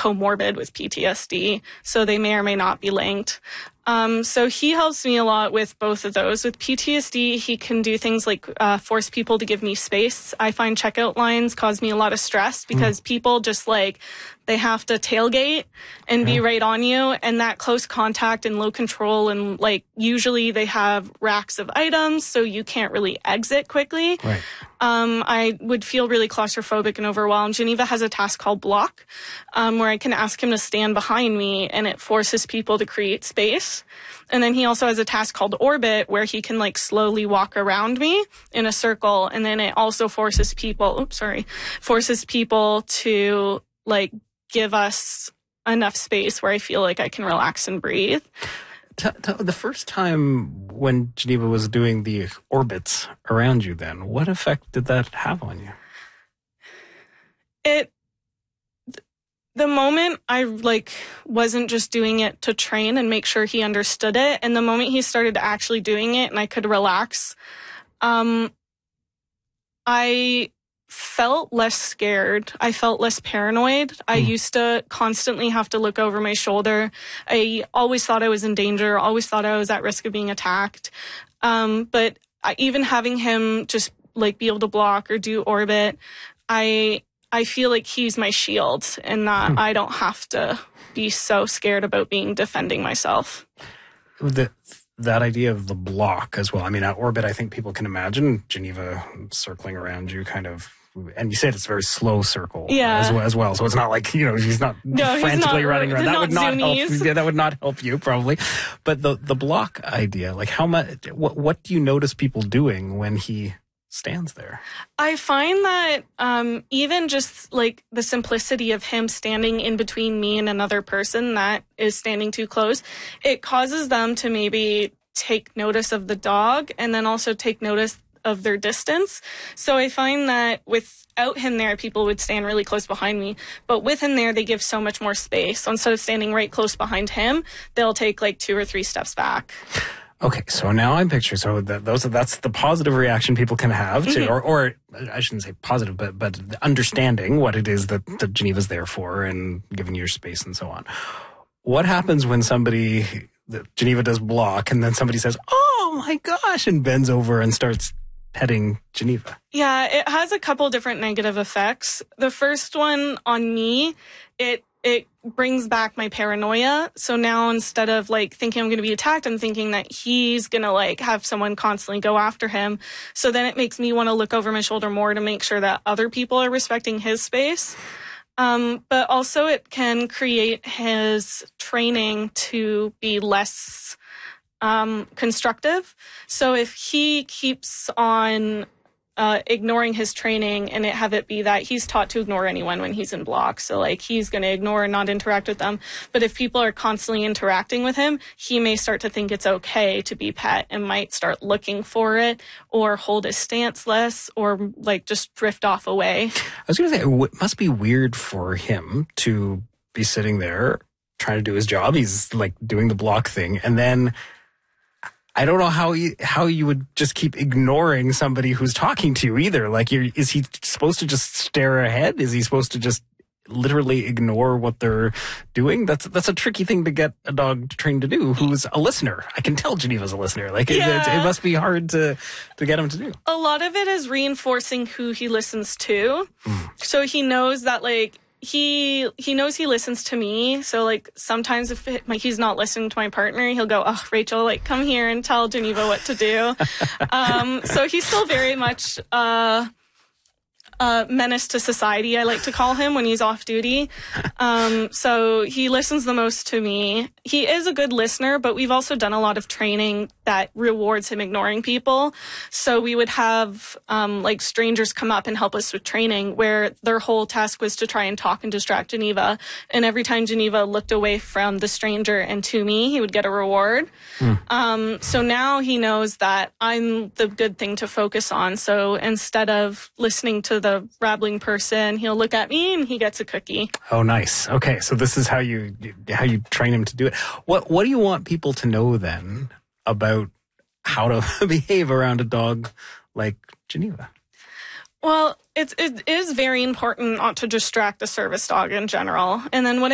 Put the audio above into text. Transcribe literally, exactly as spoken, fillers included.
comorbid with P T S D, so they may or may not be linked. Um, so he helps me a lot with both of those. With P T S D, he can do things like uh, force people to give me space. I find checkout lines cause me a lot of stress because mm. people just like, they have to tailgate and yeah. be right on you. And that close contact and low control, and like usually they have racks of items, so you can't really exit quickly. Right. Um, I would feel really claustrophobic and overwhelmed. Geneva has a task called block, um, where I can ask him to stand behind me, and it forces people to create space. And then he also has a task called orbit, where he can like slowly walk around me in a circle. And then it also forces people, oops, sorry, forces people to like give us enough space where I feel like I can relax and breathe. T- t- the first time when Geneva was doing the orbits around you, then what effect did that have on you? It, the moment I like wasn't just doing it to train and make sure he understood it, and the moment he started actually doing it and I could relax, um, I felt less scared. I felt less paranoid. Mm. I used to constantly have to look over my shoulder. I always thought I was in danger, always thought I was at risk of being attacked. Um, but I, even having him just like be able to block or do orbit, I I feel like he's my shield, and that mm. I don't have to be so scared about being defending myself. The That idea of the block as well. I mean, at orbit, I think people can imagine Geneva circling around you kind of, and you said it's a very slow circle yeah. as, well, as well. So it's not like, you know, he's not no, frantically he's not, running around. That not would not zoomies. help. Yeah, that would not help you probably. But the the block idea, like how much, what, what do you notice people doing when he stands there? I find that um, even just like the simplicity of him standing in between me and another person that is standing too close, it causes them to maybe take notice of the dog and then also take notice of their distance. So I find that without him there, people would stand really close behind me. But with him there, they give so much more space. So instead of standing right close behind him, they'll take like two or three steps back. Okay, so now I'm picturing, so that, those, that's the positive reaction people can have, to, mm-hmm. or, or I shouldn't say positive, but, but understanding what it is that, that Geneva's there for and giving you your space and so on. What happens when somebody, Geneva does block, and then somebody says, oh my gosh, and bends over and starts petting Geneva? Yeah, it has a couple different negative effects. The first one on me, it it brings back my paranoia. So now instead of like thinking I'm going to be attacked, I'm thinking that he's going to like have someone constantly go after him. So then it makes me want to look over my shoulder more to make sure that other people are respecting his space. Um, but also it can create his training to be less um, constructive. So if he keeps on uh, ignoring his training and it have it be that he's taught to ignore anyone when he's in block. So like he's going to ignore and not interact with them. But if people are constantly interacting with him, he may start to think it's okay to be pet and might start looking for it or hold his stance less or like just drift off away. I was going to say, it must be weird for him to be sitting there trying to do his job. He's like doing the block thing. And then I don't know how you, how you would just keep ignoring somebody who's talking to you either. Like, you're, is he supposed to just stare ahead? Is he supposed to just literally ignore what they're doing? That's that's a tricky thing to get a dog trained to do who's a listener. I can tell Geneva's a listener. Like, yeah. it, it must be hard to, to get him to do. A lot of it is reinforcing who he listens to. Mm. So he knows that, like, He he knows he listens to me. So, like, sometimes if it, like, he's not listening to my partner, he'll go, oh, Rachel, like, come here and tell Geneva what to do. um, so he's still very much uh, uh, menace to society, I like to call him, when he's off duty. Um, so he listens the most to me. He is a good listener, but we've also done a lot of training that rewards him ignoring people. So we would have um, like strangers come up and help us with training where their whole task was to try and talk and distract Geneva. And every time Geneva looked away from the stranger and to me, he would get a reward. Mm. Um, so now he knows that I'm the good thing to focus on. So instead of listening to the rabbling person, he'll look at me and he gets a cookie. Oh, nice. Okay, so this is how you how you train him to do it. What What do you want people to know then about how to behave around a dog like Geneva? Well, it's, it is very important not to distract the service dog in general. And then what